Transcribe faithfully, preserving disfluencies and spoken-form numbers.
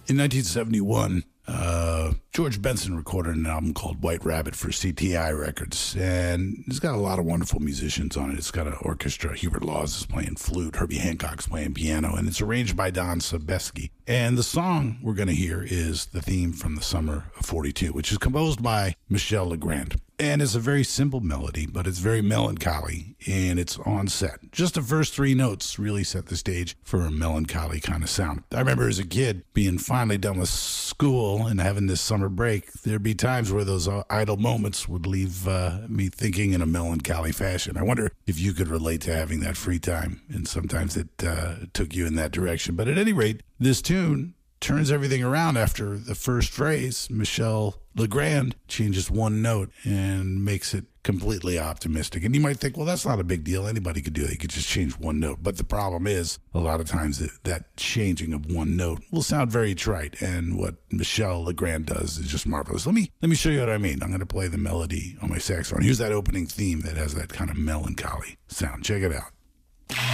In nineteen seventy-one, uh, George Benson recorded an album called White Rabbit for C T I Records, and it's got a lot of wonderful musicians on it. It's got an orchestra. Hubert Laws is playing flute. Herbie Hancock's playing piano, and it's arranged by Don Sebesky. And the song we're going to hear is the theme from the summer of forty-two, which is composed by Michel Legrand. And it's a very simple melody, but it's very melancholy, and it's on set. Just the first three notes really set the stage for a melancholy kind of sound. I remember as a kid being finally done with school and having this summer break, there'd be times where those idle moments would leave uh, me thinking in a melancholy fashion. I wonder if you could relate to having that free time, and sometimes it uh, took you in that direction. But at any rate, this tune turns everything around after the first phrase. Michel Legrand changes one note and makes it completely optimistic. And you might think, well, that's not a big deal. Anybody could do it. You could just change one note. But the problem is, a lot of times that, that changing of one note will sound very trite. And what Michel Legrand does is just marvelous. Let me let me show you what I mean. I'm going to play the melody on my saxophone. Here's that opening theme that has that kind of melancholy sound. Check it out.